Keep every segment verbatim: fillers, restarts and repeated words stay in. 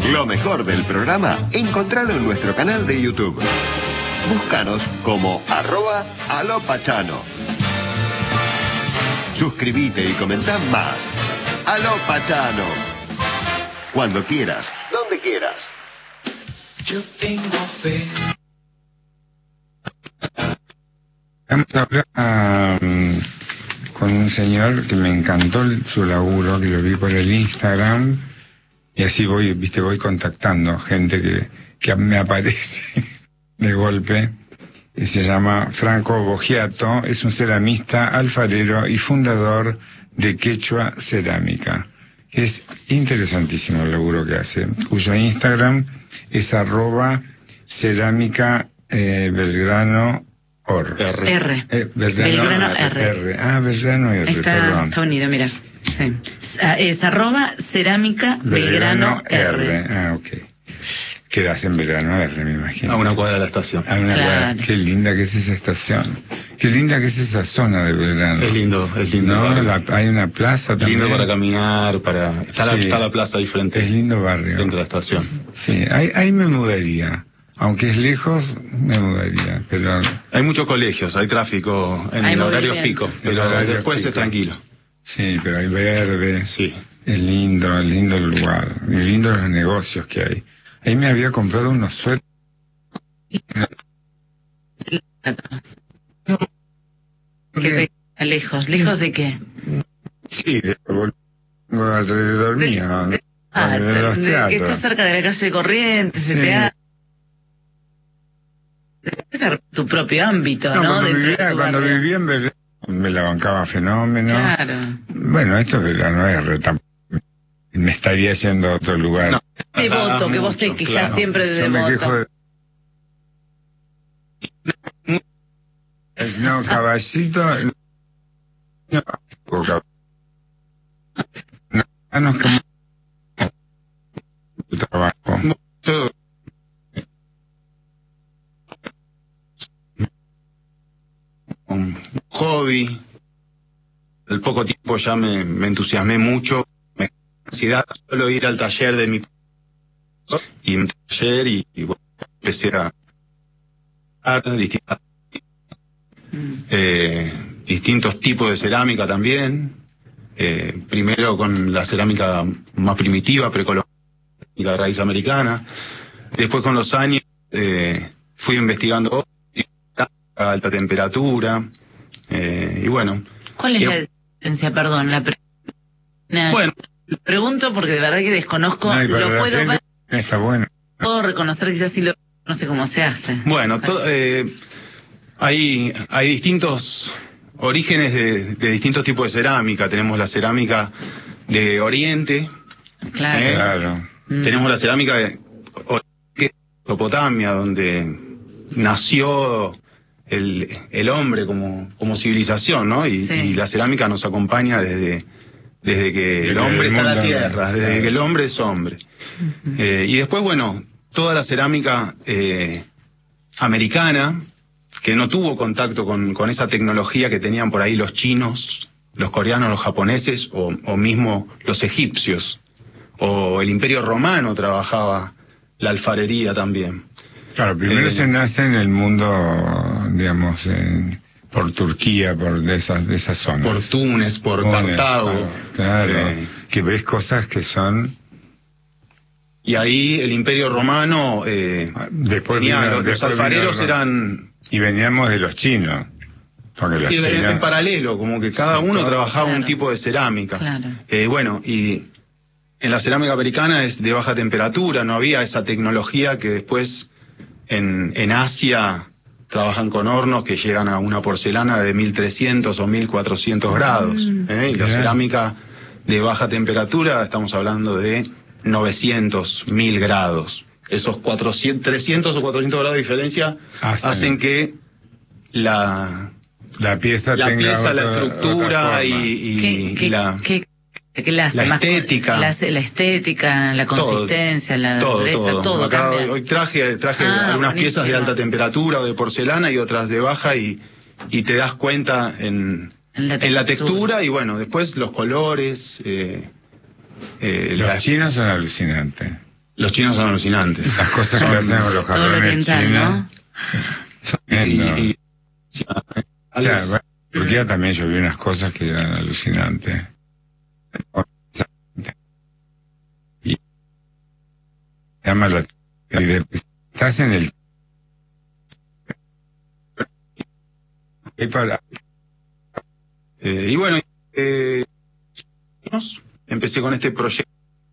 Lo mejor del programa, encontralo en nuestro canal de YouTube. Búscanos como arroba alopachano. Suscríbete y comentá más. Aló Pachano. Cuando quieras, donde quieras. Yo tengo fe. Vamos a hablar um, con un señor que me encantó el, su laburo, que lo vi por el Instagram, y así voy, viste, voy contactando gente que, que me aparece de golpe. Y se llama Franco Bogiato, es un ceramista, alfarero y fundador de Quechua Cerámica. Es interesantísimo el laburo que hace, cuyo Instagram es arroba cerámica eh, Belgrano Or. R. R. Eh, Belgrano, Belgrano R. R. R. Ah, Belgrano R, está, perdón. Está unido, mira. Sí. Es arroba cerámica Belgrano, Belgrano R. R. Ah, ok. Quedas en Belgrano R, me imagino. A una cuadra de la estación. A una claro. cuadra. Qué linda que es esa estación. Qué linda que es esa zona de Belgrano. Es lindo, es lindo. ¿No? La, hay una plaza también. Lindo para caminar, para... Está, sí. la, está la plaza ahí frente. Es lindo barrio. Frente a la estación. Sí, ahí, ahí me mudaría. Aunque es lejos, me mudaría, pero... Hay muchos colegios, hay tráfico en el horario pico, pero horario después pico. Es tranquilo. Sí, pero hay verde. Sí. Es lindo, es lindo el lugar. Es lindo los negocios que hay. Ahí me había comprado unos suéteres. ¿Qué te... ¿Lejos? ¿Lejos de qué? Sí, de, alrededor de, mío. De, ah, de, los de que está cerca de la calle Corrientes, sí. Se te ha... Debe ser tu propio ámbito, ¿no? no cuando Dentro vivía, de tu cuando barrio. vivía en Belgrano, me la bancaba fenómeno. Claro. Bueno, esto es Belgrano R, me estaría yendo a otro lugar. No. Devoto, que vos te quejas claro. siempre de Yo Devoto. Me quejo de... No, caballito. No, no, no, que... tu trabajo. Un hobby. Al poco tiempo ya me, me entusiasmé mucho. Me ansiedad solo ir al taller de mi y un taller y, y bueno, empecé a distintas, eh, distintos tipos de cerámica también. Eh, primero con la cerámica más primitiva, precolombiana, la raíz americana. Después con los años eh, fui investigando a alta temperatura eh, y bueno. ¿Cuál es eh, la diferencia? Perdón, la pre... bueno. Pregunto porque de verdad que desconozco, no, lo puedo gente, está bueno. Puedo reconocer quizás si lo no sé cómo se hace. Bueno, to, eh, hay, hay distintos orígenes de, de distintos tipos de cerámica. Tenemos la cerámica de Oriente. Claro. ¿eh? claro. Mm. Tenemos la cerámica de Mesopotamia, donde nació el, el hombre como, como civilización, ¿no? Y, sí. y la cerámica nos acompaña desde, desde que desde el hombre el está en la tierra, desde claro. que el hombre es hombre. Uh-huh. eh, y después, bueno, toda la cerámica eh, americana, que no tuvo contacto con, con esa tecnología que tenían por ahí los chinos, los coreanos, los japoneses, o, o mismo los egipcios, o el Imperio Romano trabajaba la alfarería también. Claro, primero eh, se nace en el mundo, digamos, en, por Turquía, por de esas, de esas zonas. Por Túnez, por Túnez, Cartago. Claro, claro eh, que ves cosas que son... Y ahí el Imperio Romano, eh, después tenía, vino, los, después los alfareros vino, eran... Y veníamos de los chinos. Porque los y chinos... en, en paralelo, como que cada sí, uno todo, trabajaba claro. un tipo de cerámica. Claro. Eh, bueno, y en la cerámica americana es de baja temperatura, no había esa tecnología que después en, en Asia trabajan con hornos que llegan a una porcelana de mil trescientos o mil cuatrocientos grados. Mm. ¿eh? Y la cerámica de baja temperatura, estamos hablando de novecientos, mil grados. Esos cuatrocientos, trescientos o cuatrocientos grados de diferencia hacen, hacen que la, la pieza, la, tenga pieza otra, la estructura y, y, ¿Qué, qué, y la, qué, qué la, hace la más estética. La, la estética, la consistencia, todo, la todo, dureza, todo. todo Acá cambia. hoy traje, traje ah, algunas buenísimo. piezas de alta temperatura o de porcelana y otras de baja y, y te das cuenta en, en, la, en la textura y bueno, después los colores. Eh, eh, los la, chinos son alucinantes. Los chinos son alucinantes. Las cosas que hacen con los Todo lo japoneses oriental, chinos ¿no? son Y, tremendos. y- O sea, bueno, en Turquía también yo vi unas cosas que eran alucinantes. Y llama la y de- estás en el y para- eh, y bueno, eh, empecé con este proyecto,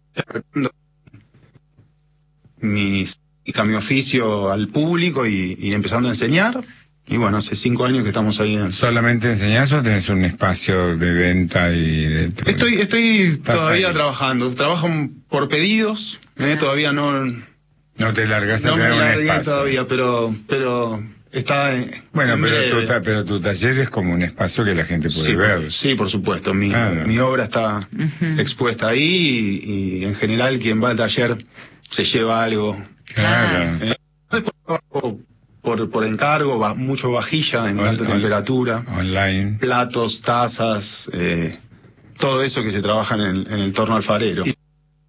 mi, mi oficio al público y, y empezando a enseñar. Y bueno, hace cinco años que estamos ahí en... ¿Solamente enseñás o tenés un espacio de venta y de... Estoy, estoy todavía ahí. trabajando. Trabajo por pedidos. eh, todavía no, No te largas a no me tener un largué espacio. todavía, pero, pero está en, Bueno, en pero breve. tu, ta- pero tu taller es como un espacio que la gente puede Sí, ver. por, sí, por supuesto. Mi, Claro. mi obra está expuesta ahí y, y en general quien va al taller se lleva algo. Claro. Eh, después trabajo por, por encargo, va, mucho vajilla en Ol- alta ol- temperatura, Online. platos, tazas, eh, todo eso que se trabaja en el, en el torno alfarero. Y,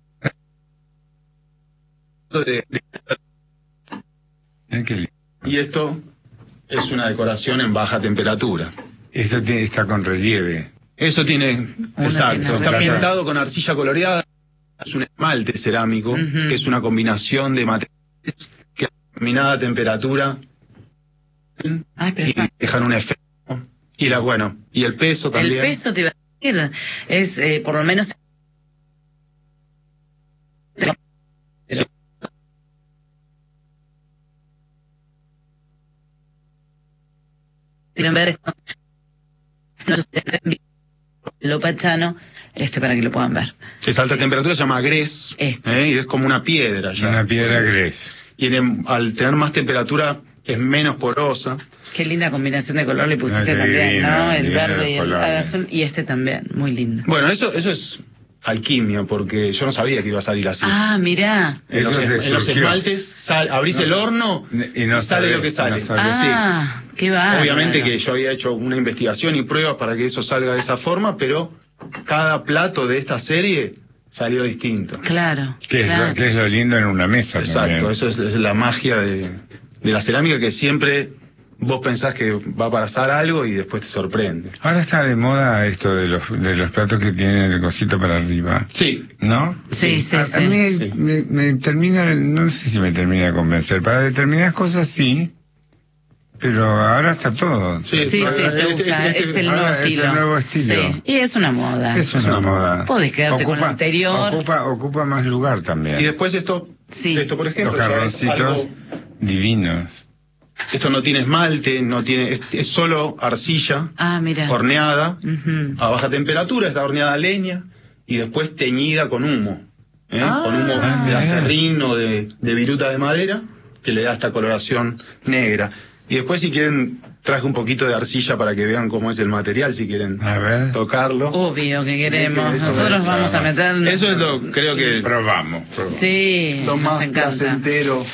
de- de- Eh, qué li- y esto es una decoración en baja temperatura. Esto tiene- está con relieve. Eso tiene, exacto, tiene está relieve. pintado con arcilla coloreada, es un esmalte cerámico, Ujú. que es una combinación de materiales que a determinada temperatura Ay, pero y dejan un efecto. Y la, bueno, y el peso el también. peso te iba a decir, es eh, por lo menos... Sí. Quieren ver esto. No sé, lo pachano, este para que lo puedan ver. Es alta temperatura, se llama grés, Este. ¿eh? Y es como una piedra ya. Una piedra Sí. gres. Y en- al tener más temperatura es menos porosa. Qué linda combinación de color le pusiste Ah, qué también, divino, ¿no? El divino verde los y el colores. azul y este también, muy lindo. Bueno, eso, eso es alquimia, porque yo no sabía que iba a salir así. Ah, mirá. En los, Eso te en los surgió. esmaltes sal- abrís el horno y no sale sabe- lo que sale. no sabe. Ah, qué va. Obviamente que yo había hecho una investigación y pruebas para que eso salga de esa forma, pero cada plato de esta serie salió distinto. Claro, Que es, claro. lo, que es lo lindo en una mesa Exacto, también. eso es, es la magia de, de la cerámica, que siempre vos pensás que va a pasar algo y después te sorprende. Ahora está de moda esto de los, de los platos que tienen el cosito para arriba. Sí, ¿No? Sí, sí, a, a sí. mí Sí. Me, me termina, no sé si me termina de convencer. Para determinadas cosas sí, pero ahora está todo. Sí, Sí, sí, Este- se este- usa, este- es el ahora nuevo es el estilo. nuevo estilo. Sí, y es una moda. Es una moda. Podés quedarte con lo anterior. Ocupa, ocupa más lugar también. Y después esto, Sí. esto por ejemplo, Los ya es jarroncitos algo- divinos. esto no tiene esmalte, no tiene, es, es solo arcilla Ah, mira. horneada Ujú. a baja temperatura, está horneada a leña y después teñida con humo, ¿eh? Ah. con humo Ah, de mira. acerrín o de, de viruta de madera, que le da esta coloración negra. Y después, si quieren, traje un poquito de arcilla para que vean cómo es el material, si quieren A ver. tocarlo. Obvio que queremos. Eso Nosotros es- vamos a meter. Eso es lo, creo que Probamos. probamos. Sí, lo nos más encanta. placentero.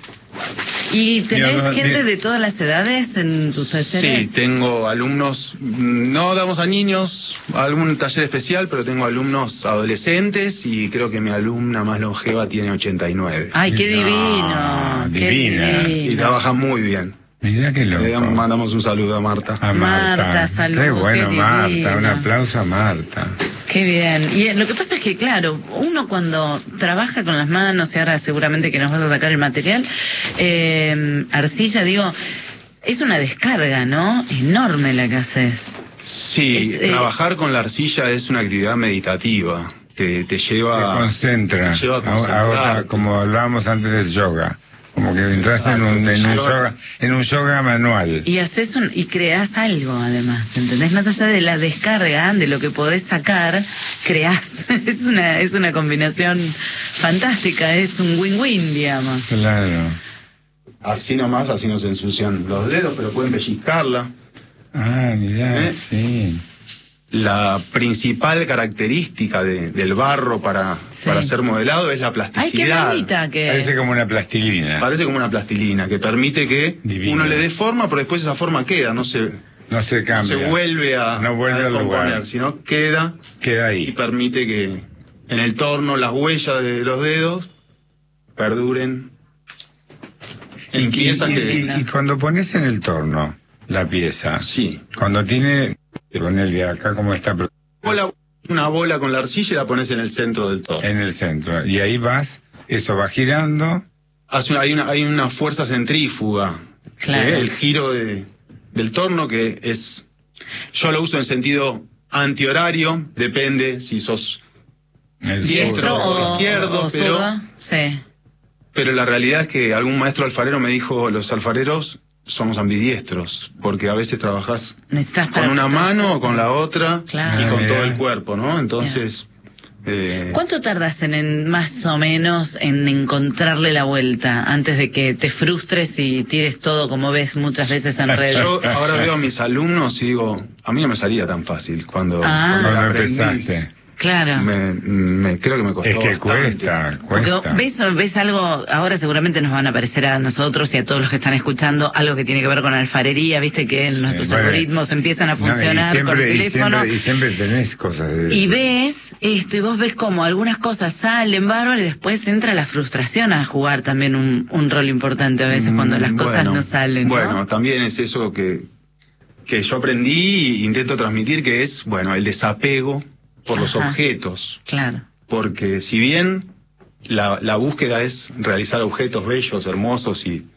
¿Y tenés Mira, gente mira. de todas las edades en tus talleres? Sí, tengo alumnos, mm, no damos a niños algún taller especial, pero tengo alumnos adolescentes y creo que mi alumna más longeva tiene ochenta y nueve. Ay, qué No, divino. Qué divina. divino. Y trabaja muy bien. Mirá qué loco. Le damos- mandamos un saludo a Marta. A Marta. Marta, saludos, Qué bueno, qué Marta. divina. Un aplauso a Marta. Qué bien. Y eh, lo que pasa es que, claro, uno cuando trabaja con las manos, y ahora seguramente que nos vas a sacar el material, eh, arcilla, digo, es una descarga, ¿no? Enorme la que haces. Sí, Es, eh, trabajar con la arcilla es una actividad meditativa. Te, te lleva... Te concentra. te lleva a A- a otra- concentrarte. como hablábamos antes del yoga. Como que entras en un, Exacto, te en, un lleva- yoga, en un yoga manual. Y haces un, y creás algo además, ¿entendés? Más allá de la descarga, de lo que podés sacar, creás. Es una, es una combinación fantástica, es un win-win, digamos. Claro. Así nomás, así no se ensucian los dedos, pero pueden pellizcarla. Ah, mirá, ¿Eh? sí. La principal característica de- del barro para, Sí. para ser modelado es la Ay, qué plasticidad. bonita que Parece es. como una plastilina. Parece como una plastilina que permite que Divino. uno le dé forma, pero después esa forma queda, no se, No se no cambia. se vuelve a, No vuelve a al lugar. descomponer, sino queda Queda y ahí. permite que en el torno las huellas de los dedos perduren. Y, En piezas y- que... y- y cuando pones en el torno la pieza, Sí. cuando tiene, ponerle acá como está Bola- una bola con la arcilla y la pones en el centro del torno. en el centro, y ahí vas, eso va girando. Hace una- hay, una, hay una fuerza centrífuga. Claro. ¿eh? El giro de, del torno que es... Yo lo uso en sentido antihorario, depende si sos... el Diestro zurdo o, izquierdo, o pero- zurdo. Sí. Pero la realidad es que algún maestro alfarero me dijo, los alfareros somos ambidiestros, porque a veces trabajás Necesitas con para- una mano o con la otra Claro. y con Ah, todo mirá. el cuerpo, ¿no? Entonces... eh, ¿Cuánto tardas en, en más o menos en encontrarle la vuelta antes de que te frustres y tires todo como ves muchas veces en redes? yo ahora veo a mis alumnos y digo, a mí no me salía tan fácil cuando, Ah. cuando la Cuando aprendí. empezaste. Claro. Me, me- creo que me costó Es que bastante. cuesta, Porque cuesta. ves, ves algo, ahora seguramente nos van a aparecer a nosotros y a todos los que están escuchando algo que tiene que ver con alfarería, viste que nuestros bueno. algoritmos empiezan a No, y funcionar siempre- con el y teléfono. siempre- Y siempre, tenés cosas de Y eso. ves esto, y vos ves como algunas cosas salen bárbaro y después entra la frustración a jugar también un, un rol importante a veces cuando las Mm, cosas bueno, no salen, ¿no? Bueno, también es eso que, que yo aprendí e intento transmitir, que es, bueno, el desapego por los Ajá. objetos. Claro. Porque si bien la, la búsqueda es realizar objetos bellos, hermosos y,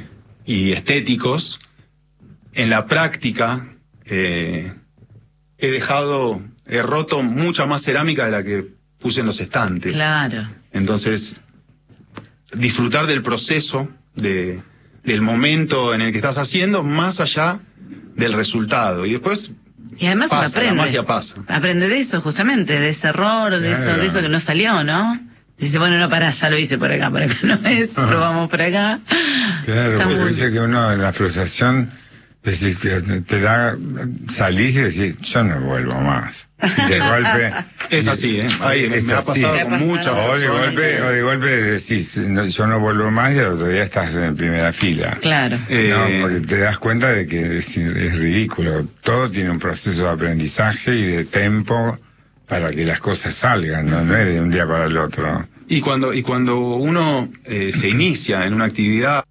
y estéticos, en la práctica eh, he dejado, he roto mucha más cerámica de la que puse en los estantes. Claro. Entonces, disfrutar del proceso, de, del momento en el que estás haciendo, más allá del resultado. Y después Y además pasa, uno aprende. la magia pasa. Aprende de eso, justamente, de ese error, de eso, Claro. de eso que no salió, ¿no? Dice, bueno, no, pará, ya lo hice por acá, por acá no es, probamos por acá. Claro, Está pues muy- dice que uno en la frustración decís, te, te da, salís y decís, yo no vuelvo más. Y de golpe... Es así, ¿eh? Ahí me, Es me ha así. pasado ¿Te ha con pasado? muchas O de personas golpe, que- o de golpe decís, no, yo no vuelvo más y al otro día estás en primera fila. Claro. Eh, No, porque te das cuenta de que es, es ridículo. Todo tiene un proceso de aprendizaje y de tiempo para que las cosas salgan, ¿no? No es de un día para el otro. Y cuando, y cuando uno eh, se inicia en una actividad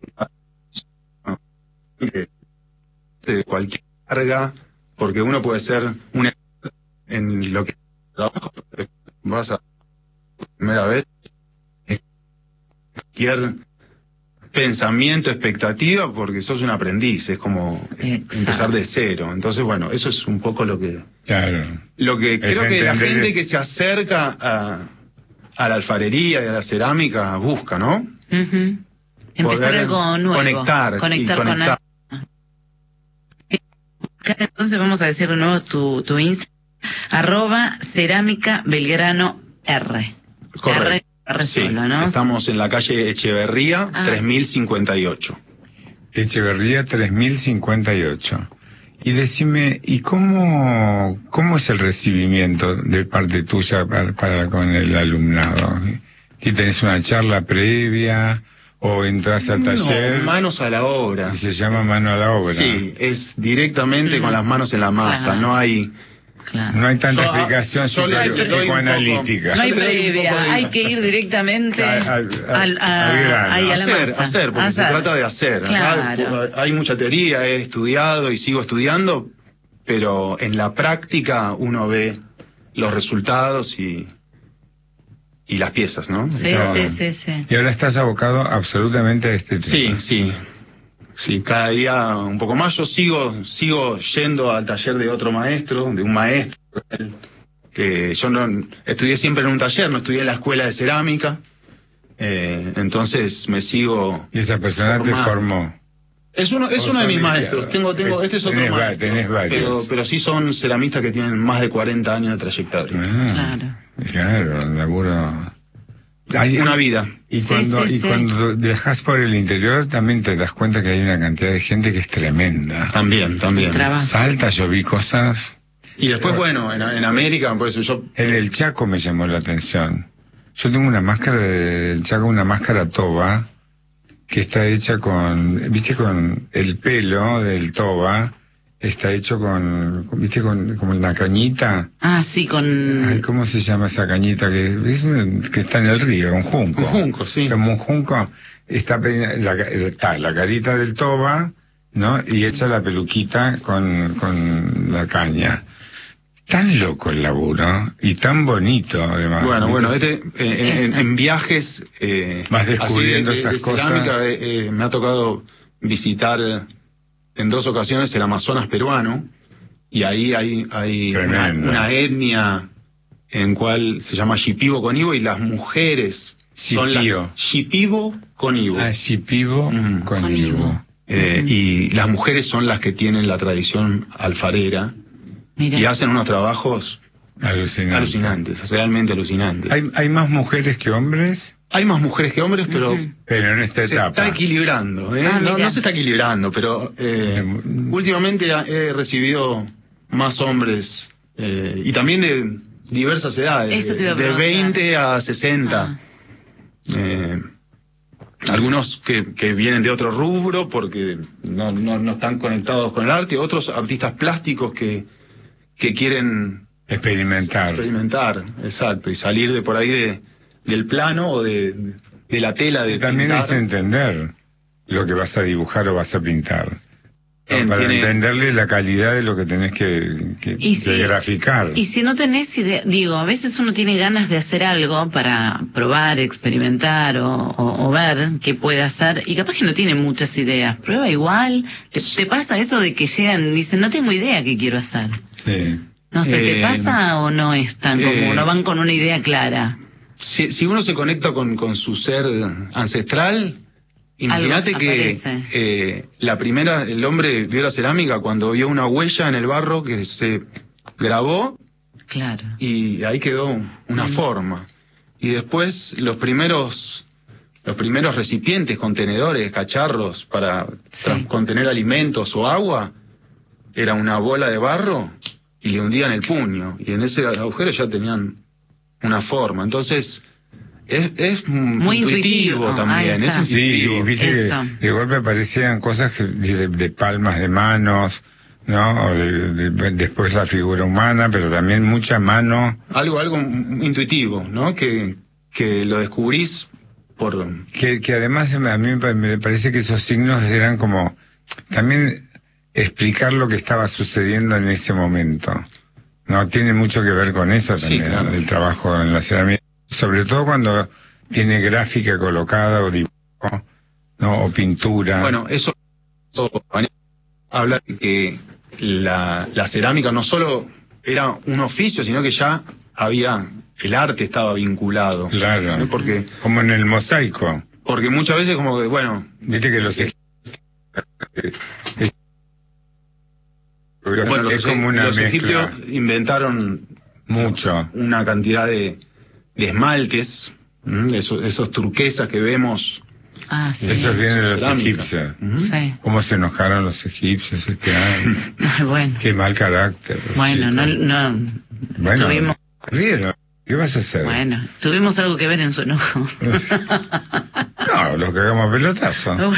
eh, de cualquier carga, porque uno puede ser un experto en lo que trabaja, vas a primera vez, cualquier pensamiento, expectativa, porque sos un aprendiz, es como eh, Exacto. empezar de cero. Entonces, bueno, eso es un poco lo que, Claro. lo que Es creo que la entender gente es- que se acerca a, a la alfarería y a la cerámica busca, ¿no? Ujú. Empezar Poder algo nuevo. Conectar. y Conectar con conectar. algo. Entonces vamos a decir de nuevo tu, tu Instagram, arroba cerámica Belgrano R. Correcto. R, R Sí, solo, ¿no? estamos en la calle Echeverría, Ah. tres mil cincuenta y ocho. Echeverría tres mil cincuenta y ocho. Y decime, ¿y cómo, cómo es el recibimiento de parte tuya para, para con el alumnado? ¿Que tenés una charla previa o entras al taller No, manos a la obra. y se llama mano a la obra? Sí, es directamente con las manos en la masa, Claro. no hay... Claro. No hay tanta Yo, ah, explicación yo le- psico- le doy un psicoanalítica. No hay Yo le doy un previa, poco de- hay que ir directamente Al- al, al- a, al grano. ahí a la hacer, masa. hacer, porque se Hacer. trata de hacer. Acá, Claro. hay mucha teoría, he estudiado y sigo estudiando, pero en la práctica uno ve los resultados y, y las piezas, ¿no? Sí, Está sí, bien. sí, sí. Y ahora estás abocado absolutamente a este tema. Sí, sí. Sí, cada día un poco más. Yo sigo, sigo yendo al taller de otro maestro, de un maestro, que yo no estudié siempre en un taller, no estudié en la escuela de cerámica. Eh, entonces me sigo. Y esa persona te formando. formó. Es uno, es O uno de sea, mis mira, maestros. Tengo, tengo, es- este es otro tenés va- maestro. tenés varios. Pero, pero sí son ceramistas que tienen más de cuarenta años de trayectoria. Ah, Claro. Claro, un laburo. Hay- Una vida. Y Sí, cuando, sí, y sí. cuando viajas por el interior también te das cuenta que hay una cantidad de gente que es tremenda. También, también. Trabajo. Salta, yo vi cosas. Y después, bueno, en, en América, por eso yo. En el Chaco me llamó la atención. Yo tengo una máscara del Chaco, una máscara toba, que está hecha con, viste, con el pelo del toba está hecho con, con ¿viste? Con, como una cañita. Ah, sí, con... Ay, ¿cómo se llama esa cañita que, es, que está en el río? Un junco. Un junco, sí. Como un junco, está, la, está la carita del toba, ¿no? Y hecha la peluquita con, con la caña. Tan loco el laburo y tan bonito además. Bueno, bueno, este, eh, en, en viajes eh, vas descubriendo así de, de, esas de cerámica, cosas. Eh, eh, me ha tocado visitar en dos ocasiones el Amazonas peruano y ahí hay, hay una, una etnia en cual se llama Shipibo Conibo y las mujeres Shipio. son las Shipibo Conibo. Ah, Shipibo Mm. Conibo. Eh, Mm. Y las mujeres son las que tienen la tradición alfarera. Mira. Y hacen unos trabajos Alucinante. alucinantes, realmente alucinantes. ¿Hay, ¿Hay más mujeres que hombres? Hay más mujeres que hombres, pero Ujú. Pero en esta se etapa. está equilibrando. ¿eh? Ah, no, mira. no se está equilibrando, pero eh, últimamente he recibido más hombres eh, y también de diversas edades, Eso te iba a de preguntar. veinte a sesenta. Ah. Eh, algunos que, que vienen de otro rubro porque no, no, no están conectados con el arte, otros artistas plásticos que, que quieren Experimentar. experimentar, exacto, y salir de por ahí de, del plano o de, de la tela de También pintar. es entender lo que vas a dibujar o vas a pintar. En- Para tiene- entenderle la calidad de lo que tenés que, que, Y que si- graficar. Y si no tenés idea, digo, a veces uno tiene ganas de hacer algo para probar, experimentar o, o, o ver qué puede hacer y capaz que no tiene muchas ideas. Prueba igual. ¿Te, te pasa eso de que llegan y dicen, no tengo idea qué quiero hacer? Sí. No sé, ¿te Eh, pasa o no es tan eh, común? ¿No van con una idea clara? Si, si uno se conecta con, con su ser ancestral, imagínate Algo que aparece. eh, la primera, el hombre vio la cerámica cuando vio una huella en el barro que se grabó Claro. y ahí quedó una forma. Y después los primeros, los primeros recipientes, contenedores, cacharros para Sí. tra- contener alimentos o agua, era una bola de barro y le hundían el puño. Y en ese agujero ya tenían una forma. Entonces, es, es Muy intuitivo, intuitivo, ahí también. está. Es Sí, intuitivo. y viste Eso. que de golpe aparecían cosas que- de, de palmas de manos, ¿no? O de- de- después la figura humana, pero también mucha mano. Algo, algo intuitivo, ¿no? Que, que lo descubrís por... Que, que además a mí me pa- me parece que esos signos eran como también explicar lo que estaba sucediendo en ese momento. No tiene mucho que ver con eso Sí, también, claro. el trabajo en la cerámica. Sobre todo cuando tiene gráfica colocada o dibujo, ¿no? O pintura. Bueno, eso, eso habla de que la, la cerámica no solo era un oficio, sino que ya había, el arte estaba vinculado. Claro. ¿no? Porque, Como en el mosaico. porque muchas veces como que, bueno, Viste que los egipcios- es, bueno es los, como una los mezcla. egipcios inventaron Mucho. una cantidad de, de esmaltes, ¿m? esos, esos turquesas que vemos. Ah, sí. Eso viene de los cerámica. egipcios. Sí. ¿Cómo se enojaron los egipcios este año? Ay, bueno. Qué mal carácter. los Bueno, no, chicos. no. Bueno, tuvimos, rieron. ¿Qué vas a hacer? bueno, tuvimos algo que ver en su enojo. No, los cagamos a pelotazo. Bueno.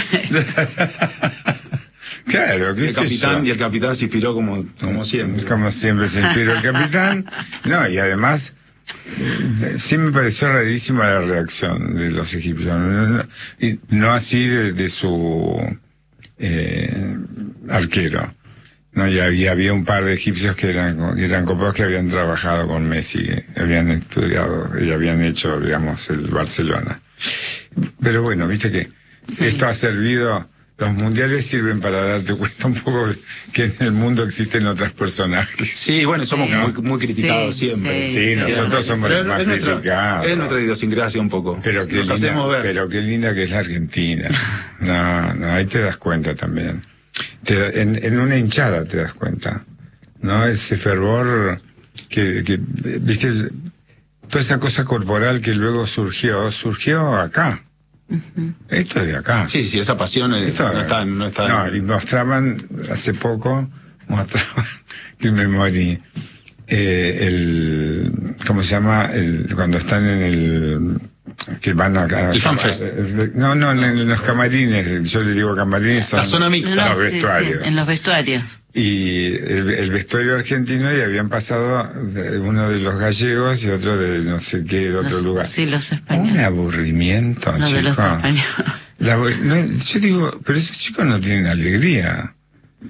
Claro, ¿qué El es capitán, eso? y el capitán se inspiró como, como siempre. Como siempre se inspiró el capitán. No, y además, eh, sí me pareció rarísima la reacción de los egipcios. No, no- y no así de, de su eh, arquero. No, y había, había un par de egipcios que eran, que eran copados que habían trabajado con Messi, que habían estudiado y habían hecho, digamos, el Barcelona. Pero bueno, viste que Sí. esto ha servido. Los mundiales sirven para darte cuenta un poco que en el mundo existen otros personajes. Sí, bueno, somos Sí. muy, muy criticados Sí, siempre. Sí, nosotros sí. somos Pero los más es, nuestra, criticados. es nuestra idiosincrasia un poco. Pero qué, Nos linda, hacemos ver. pero qué linda que es la Argentina. No, no, ahí te das cuenta también. Te da- en, en una hinchada te das cuenta. ¿No? Ese fervor que, que, viste, toda esa cosa corporal que luego surgió, surgió acá. Esto es de acá. Sí, sí, esa pasión eh, Esto- no está, no está. no, y mostraban hace poco, mostraban que me morí. Eh, el, ¿cómo se llama? El, cuando están en el, que van acá. El FanFest. No, no, en, en los camarines, yo le digo camarines, son La zona mixta. los No, sí, sí, vestuarios. en los vestuarios. y el, el vestuario argentino, y habían pasado uno de los gallegos y otro de no sé qué, de otro los, lugar. Sí, los españoles. Un aburrimiento, no, chico. de los españoles. La, no, yo digo, pero esos chicos no tienen alegría.